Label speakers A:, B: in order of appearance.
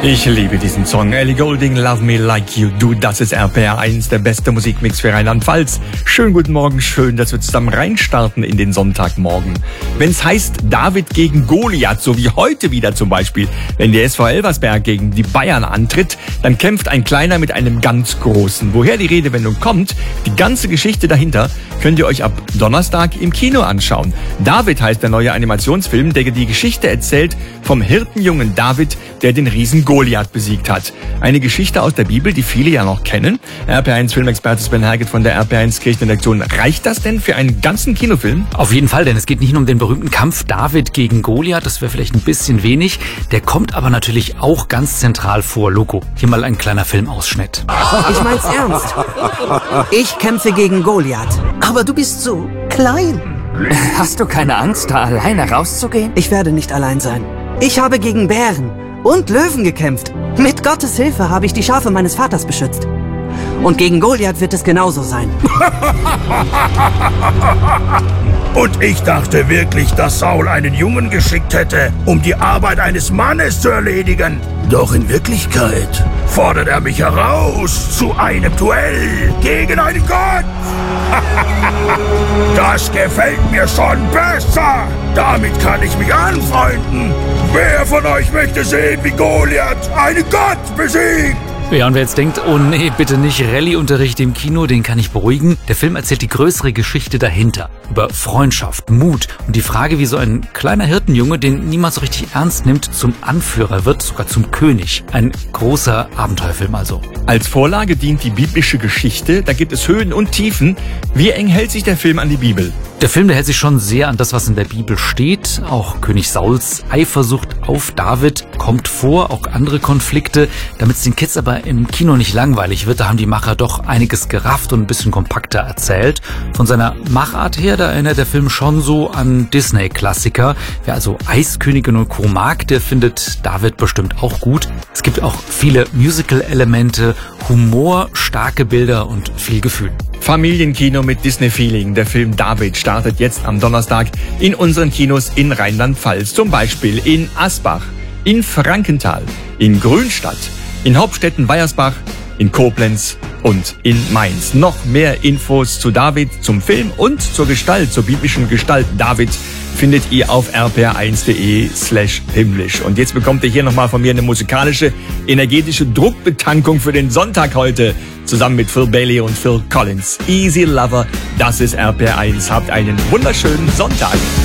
A: Ich liebe diesen Song. Ellie Goulding, Love Me Like You Do. Das ist RPR 1, der beste Musikmix für Rheinland-Pfalz. Schönen guten Morgen, schön, dass wir zusammen reinstarten in den Sonntagmorgen. Wenn es heißt David gegen Goliath, so wie heute wieder zum Beispiel, wenn der SV Elversberg gegen die Bayern antritt, dann kämpft ein Kleiner mit einem ganz Großen. Woher die Redewendung kommt, die ganze Geschichte dahinter, könnt ihr euch ab Donnerstag im Kino anschauen. David heißt der neue Animationsfilm, der die Geschichte erzählt vom Hirtenjungen David, der den Riesen Goliath besiegt hat. Eine Geschichte aus der Bibel, die viele ja noch kennen. RPR1 Filmexperte Sven Herget von der RPR1 Kirchenredaktion. Reicht das denn für einen ganzen Kinofilm?
B: Auf jeden Fall, denn es geht nicht nur um den berühmten Kampf David gegen Goliath, das wäre vielleicht ein bisschen wenig. Der kommt aber natürlich auch ganz zentral vor. Loco, hier mal ein kleiner Filmausschnitt.
C: Ich mein's ernst. Ich kämpfe gegen Goliath. Aber du bist so klein.
D: Hast du keine Angst, da alleine rauszugehen?
C: Ich werde nicht allein sein. Ich habe gegen Bären und Löwen gekämpft. Mit Gottes Hilfe habe ich die Schafe meines Vaters beschützt. Und gegen Goliath wird es genauso sein.
E: Und ich dachte wirklich, dass Saul einen Jungen geschickt hätte, um die Arbeit eines Mannes zu erledigen. Doch in Wirklichkeit fordert er mich heraus zu einem Duell gegen einen Gott. Das gefällt mir schon besser. Damit kann ich mich anfreunden. Wer von euch möchte sehen, wie Goliath einen Gott besiegt?
B: Ja, und wer jetzt denkt, oh nee, bitte nicht Rallye-Unterricht im Kino, den kann ich beruhigen. Der Film erzählt die größere Geschichte dahinter. Über Freundschaft, Mut und die Frage, wie so ein kleiner Hirtenjunge, den niemand so richtig ernst nimmt, zum Anführer wird, sogar zum König. Ein großer Abenteuerfilm also.
A: Als Vorlage dient die biblische Geschichte. Da gibt es Höhen und Tiefen. Wie eng hält sich der Film an die Bibel?
B: Der Film, der hält sich schon sehr an das, was in der Bibel steht. Auch König Sauls Eifersucht auf David kommt vor, auch andere Konflikte. Damit es den Kids aber im Kino nicht langweilig wird, da haben die Macher doch einiges gerafft und ein bisschen kompakter erzählt. Von seiner Machart her, da erinnert der Film schon so an Disney-Klassiker. Wer also Eiskönigin und Co. mag, der findet David bestimmt auch gut. Es gibt auch viele Musical-Elemente, Humor, starke Bilder und viel Gefühl.
A: Familienkino mit Disney-Feeling. Der Film David startet jetzt am Donnerstag in unseren Kinos in Rheinland-Pfalz. Zum Beispiel in Asbach, in Frankenthal, in Grünstadt, in Hauptstetten-Weiersbach, in Koblenz und in Mainz. Noch mehr Infos zu David, zum Film und zur Gestalt, zur biblischen Gestalt David findet ihr auf rpr1.de/himmlisch. Und jetzt bekommt ihr hier nochmal von mir eine musikalische, energetische Druckbetankung für den Sonntag heute. Zusammen mit Phil Bailey und Phil Collins. Easy Lover, das ist RPR1. Habt einen wunderschönen Sonntag.